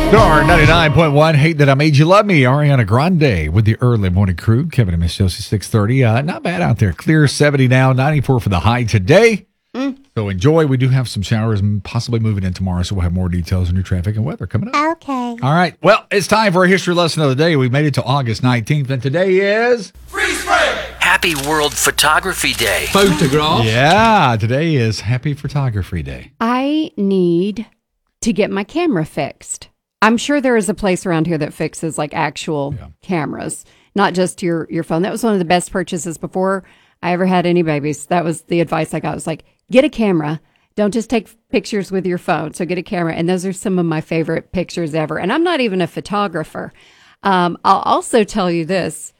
Star 99.1. Hate That I Made You Love Me. Ariana Grande with the early morning crew. Kevin and Miss Josie, 6:30. Not bad out there. Clear 70 now, 94 for the high today. So enjoy. We do have some showers and possibly moving in tomorrow, so we'll have more details on your traffic and weather coming up. Okay. All right. Well, it's time for a history lesson of the day. We made it to August 19th, and today is... Freeze frame! Happy World Photography Day. Photograph. Yeah, today is Happy Photography Day. I need to get my camera fixed. I'm sure there is a place around here that fixes like actual cameras, not just your phone. That was one of the best purchases before I ever had any babies. That was the advice I got. It was like, get a camera. Don't just take pictures with your phone. So get a camera. And those are some of my favorite pictures ever. And I'm not even a photographer. I'll also tell you this.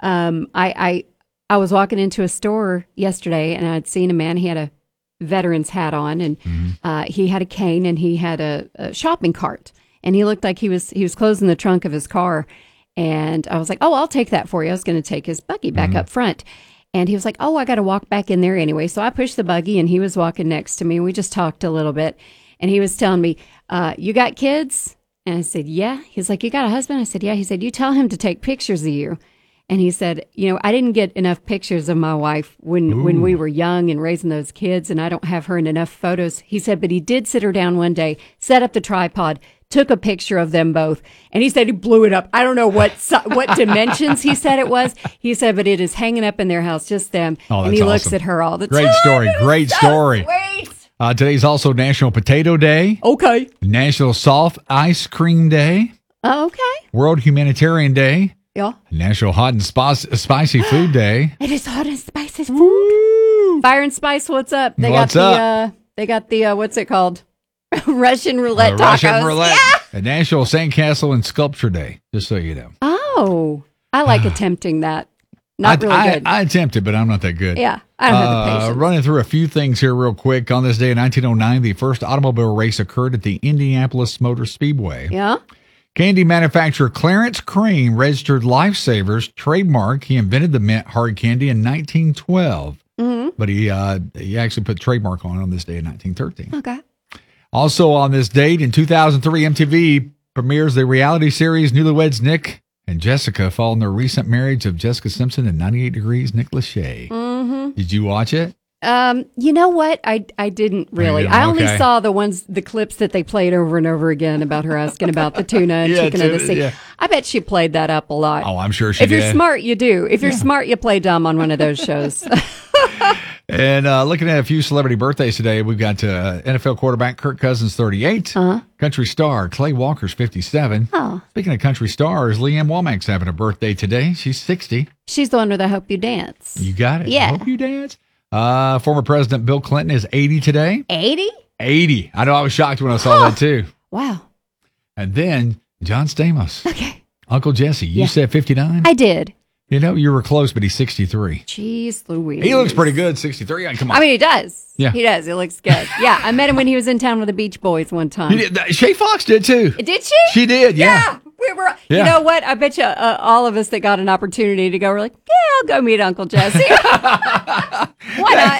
I was walking into a store yesterday and I'd seen a man. He had a veteran's hat on and he had a cane and he had a shopping cart. And he looked like he was closing the trunk of his car. And I was like, oh, I'll take that for you. I was going to take his buggy back up front. And he was like, oh, I got to walk back in there anyway. So I pushed the buggy and he was walking next to me. And we just talked a little bit. And he was telling me, you got kids? And I said, yeah. He's like, you got a husband? I said, yeah. He said, you tell him to take pictures of you. And he said, you know, I didn't get enough pictures of my wife when we were young and raising those kids. And I don't have her in enough photos. He said, but he did sit her down one day, set up the tripod, took a picture of them both. And he said he blew it up. I don't know what dimensions he said it was. He said, but it is hanging up in their house, just them. Oh, that's and he looks awesome. at her all the time. Great story. Great story. Sweet. Today's also National Potato Day, Okay. National Soft Ice Cream Day, Okay. World Humanitarian Day, Yeah. National Hot and Spicy Food Day. It is hot and spicy food. Fire and Spice, what's up? They What's got the what's it called? Russian roulette tacos. Russian roulette. Yeah. A National Sandcastle and Sculpture Day, just so you know. Oh, I like attempting that. Not really good. I attempted, but I'm not that good. Yeah, I don't have the patience. Running through a few things here real quick. On this day in 1909, the first automobile race occurred at the Indianapolis Motor Speedway. Yeah. Candy manufacturer Clarence Crane registered Lifesavers trademark. He invented the mint hard candy in 1912, but he actually put trademark on this day in 1913. Okay. Also on this date in 2003, MTV premieres the reality series Newlyweds Nick and Jessica, following their recent marriage of Jessica Simpson and 98 Degrees Nick Lachey. Did you watch it? You know what? I didn't really. didn't? I only Okay. saw the clips that they played over and over again about her asking about the tuna and Yeah, chicken of the tuna, sea. yeah. I bet she played that up a lot. Oh, I'm sure she if did. you're smart, you do. If you're smart, you play dumb on one of those shows. And looking at a few celebrity birthdays today, we've got NFL quarterback Kirk Cousins, 38. Country star Clay Walker's 57. Oh. Speaking of country stars, Leanne Womack's having a birthday today. She's 60. She's the one with I Hope You Dance. You got it. Yeah. I hope you dance. Former President Bill Clinton is 80 today. 80? 80. I know, I was shocked when I saw that too. Wow. And then John Stamos. Okay. Uncle Jesse, you said 59? I did. You know, you were close, but he's 63. Jeez Louise. He looks pretty good, 63. Come on. I mean, he does. Yeah. He does. He looks good. Yeah. I met him when he was in town with the Beach Boys one time. Shay Fox did too. Did she? She did, yeah. We were. Yeah. You know what? I bet you all of us that got an opportunity to go were like, yeah, I'll go meet Uncle Jesse. Why not?